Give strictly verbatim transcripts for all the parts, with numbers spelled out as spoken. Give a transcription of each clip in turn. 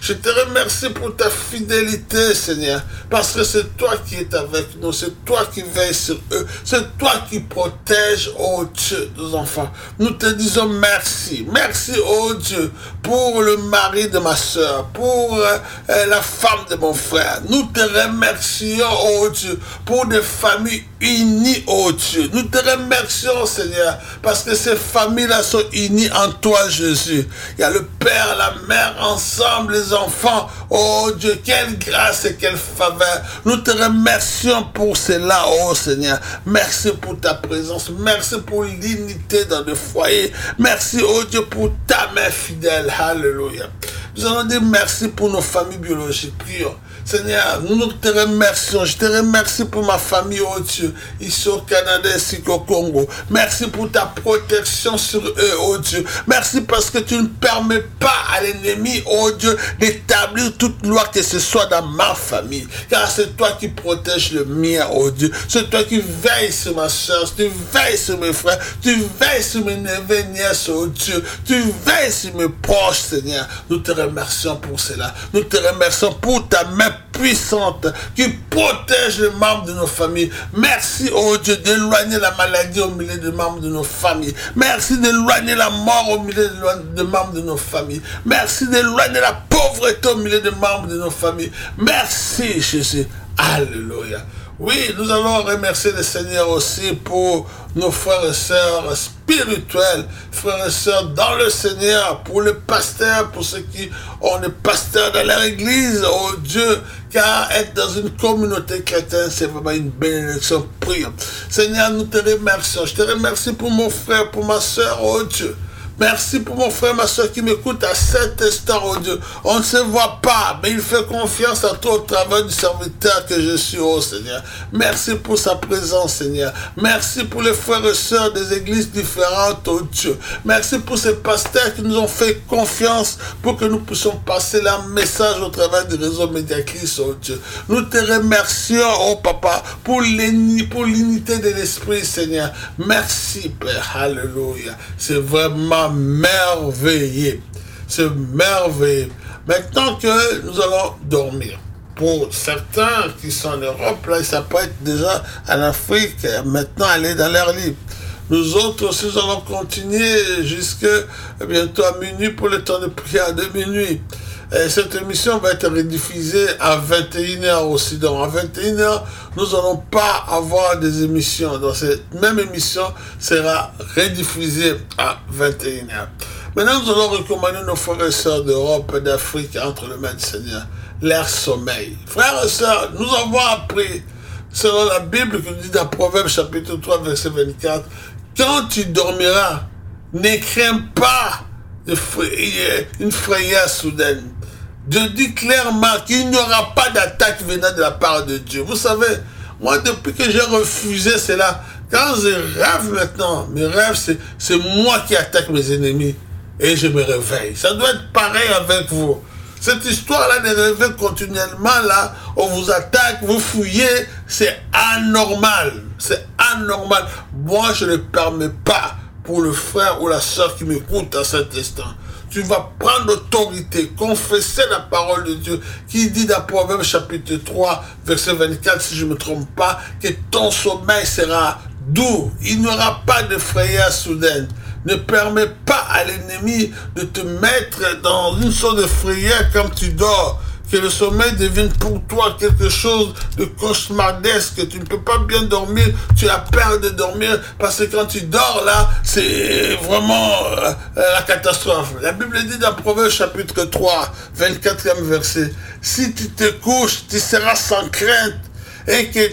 Je te remercie pour ta fidélité, Seigneur, parce que c'est toi qui es avec nous, c'est toi qui veilles sur eux, c'est toi qui protèges, oh Dieu, nos enfants. Nous te disons merci, merci, oh Dieu, pour le mari de ma soeur, pour euh, la femme de mon frère. Nous te remercions, oh Dieu, pour des familles unies, oh Dieu. Nous te remercions, Seigneur, parce que ces familles-là sont unies en toi, Jésus. Il y a le Père, la Mère, ensemble, les enfants. Oh Dieu, quelle grâce et quelle faveur. Nous te remercions pour cela, oh Seigneur. Merci pour ta présence. Merci pour l'unité dans le foyer. Merci, oh Dieu, pour ta main fidèle. Alléluia. Nous allons dire merci pour nos familles biologiques. Prions. Seigneur, nous te remercions. Je te remercie pour ma famille, oh Dieu, ici au Canada ainsi qu'au Congo. Merci pour ta protection sur eux, oh Dieu. Merci parce que tu ne permets pas à l'ennemi, oh Dieu, d'établir toute loi que ce soit dans ma famille. Car c'est toi qui protèges le mien, oh Dieu. C'est toi qui veilles sur ma soeur, tu veilles sur mes frères, tu veilles sur mes neveux et nièces, oh Dieu. Tu veilles sur mes proches, Seigneur. Nous te remercions pour cela. Nous te remercions pour ta main puissante qui protège les membres de nos familles. Merci, oh Dieu, d'éloigner la maladie au milieu des membres de nos familles. Merci d'éloigner la mort au milieu des membres de nos familles. Merci d'éloigner la pauvreté au milieu des membres de nos familles. Merci, Jésus. Alléluia. Oui, nous allons remercier le Seigneur aussi pour nos frères et sœurs spirituels, frères et sœurs dans le Seigneur, pour les pasteurs, pour ceux qui ont des pasteurs dans leur église, oh Dieu, car être dans une communauté chrétienne, c'est vraiment une bénédiction. Prions. Seigneur, nous te remercions. Je te remercie pour mon frère, pour ma sœur, oh Dieu. Merci pour mon frère, ma soeur qui m'écoute à cet instant, oh Dieu. On ne se voit pas, mais il fait confiance à toi au travers du serviteur que je suis, oh Seigneur. Merci pour sa présence, Seigneur. Merci pour les frères et sœurs des églises différentes, oh Dieu. Merci pour ces pasteurs qui nous ont fait confiance pour que nous puissions passer leur message au travers du réseau Médiacris, oh Dieu. Nous te remercions, oh Papa, pour l'unité de l'Esprit, Seigneur. Merci, Père. Alléluia. C'est vraiment merveilleux. C'est merveilleux. Maintenant que nous allons dormir, pour certains qui sont en Europe, là, ça peut être déjà en Afrique, maintenant aller dans leur lit. Nous autres aussi, nous allons continuer jusqu'à bientôt à minuit pour le temps de prière de minuit. Et cette émission va être rediffusée à vingt et une heures aussi. Donc, à vingt et une heures, nous n'allons pas avoir des émissions. Donc, cette même émission sera rediffusée à vingt et une heures. Maintenant, nous allons recommander nos frères et sœurs d'Europe et d'Afrique entre le mains du Seigneur, leur sommeil. Frères et sœurs, nous avons appris, selon la Bible, qui nous dit dans Proverbes chapitre trois, verset vingt-quatre, quand tu dormiras, ne crains pas de frayeur, une frayeur soudaine. Dieu dit clairement qu'il n'y aura pas d'attaque venant de la part de Dieu. Vous savez, moi, depuis que j'ai refusé cela, quand je rêve maintenant, mes rêves, c'est moi qui attaque mes ennemis et je me réveille. Ça doit être pareil avec vous. Cette histoire-là de rêver continuellement, là, on vous attaque, vous fouillez, c'est anormal. C'est anormal. Moi, je ne permets pas pour le frère ou la sœur qui m'écoute à cet instant. Tu vas prendre l'autorité, confesser la parole de Dieu qui dit dans Proverbes chapitre trois, verset vingt-quatre, si je ne me trompe pas, que ton sommeil sera doux. Il n'y aura pas de frayeur soudaine. Ne permets pas à l'ennemi de te mettre dans une sorte de frayeur quand tu dors. Que le sommeil devienne pour toi quelque chose de cauchemardesque. Tu ne peux pas bien dormir, tu as peur de dormir parce que quand tu dors là, c'est vraiment euh, la catastrophe. La Bible dit dans Proverbes chapitre trois, vingt-quatrième verset, si tu te couches, tu seras sans crainte et que,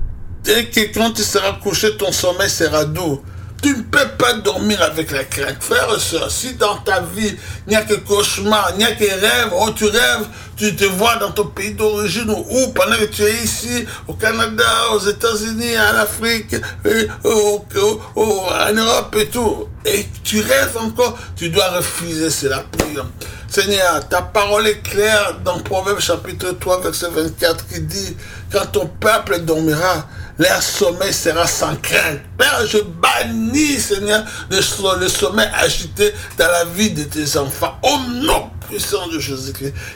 et que quand tu seras couché, ton sommeil sera doux. Tu ne peux pas dormir avec la crainte. Frère et soeur, si dans ta vie, il n'y a que cauchemar, il n'y a que rêve, oh tu rêves, tu te vois dans ton pays d'origine ou pendant que tu es ici, au Canada, aux États-Unis, en Afrique, et, au, au, au, en Europe et tout, et tu rêves encore, tu dois refuser cela. Prions. Seigneur, ta parole est claire dans Proverbes chapitre trois, verset vingt-quatre, qui dit, quand ton peuple dormira, leur sommeil sera sans crainte. Père, je bannis, Seigneur, le, le sommeil agité dans la vie de tes enfants. Au nom puissant de Jésus-Christ.